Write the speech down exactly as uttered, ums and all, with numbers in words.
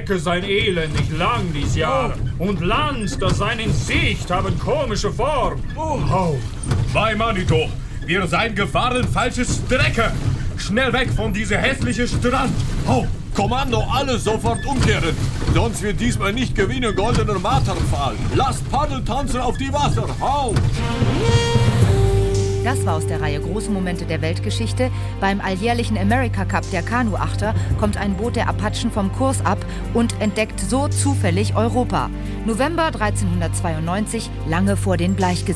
Strecke sein elendig lang dies Jahr. Oh. Und Land, das sein in Sicht, haben komische Form. Oh. Oh. Bei Manito, wir seien gefahren falsche Strecke. Schnell weg von dieser hässlichen Strand. Oh. Kommando, alle sofort umkehren. Sonst wird diesmal nicht gewinnen goldener Marterpfahl. Lasst Paddeltanzen auf die Wasser. Hau! Das war aus der Reihe Große Momente der Weltgeschichte. Beim alljährlichen America Cup der Kanuachter kommt ein Boot der Apachen vom Kurs ab und entdeckt so zufällig Europa. November dreizehnhundertzweiundneunzig, lange vor den Bleichgesichtern.